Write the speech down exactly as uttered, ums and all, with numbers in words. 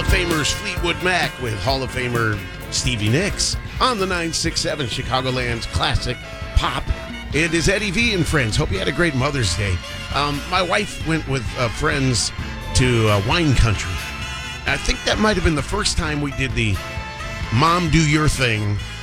Famers Fleetwood Mac with Hall of Famer Stevie Nicks on the nine six seven Chicagoland's classic pop. It is Eddie V and friends. Hope you had a great Mother's Day. Um, my wife went with uh, friends to uh, wine country. I think that might have been the first time we did the Mom Do Your Thing